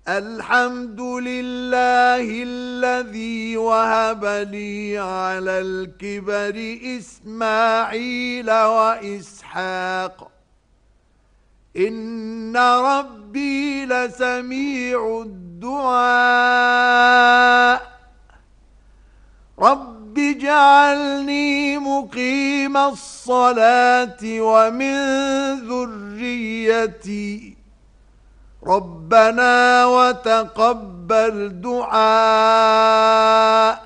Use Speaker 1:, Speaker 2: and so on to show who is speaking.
Speaker 1: الحمد لله الذي وهب لي على الكبر إسماعيل وإسحاق إن ربي لسميع الدعاء رب اجعلني مقيم الصلاة ومن ذريتي ربنا وتقبل دعاء